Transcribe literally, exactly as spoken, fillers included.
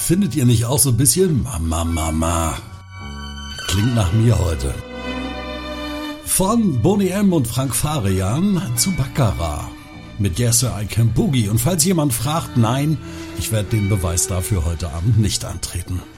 Findet ihr nicht auch so ein bisschen? Mama, Mama. Klingt nach mir heute. Von Boney M. und Frank Farian zu Baccarat mit Yes Sir I Can Boogie. Und falls jemand fragt, nein, ich werde den Beweis dafür heute Abend nicht antreten.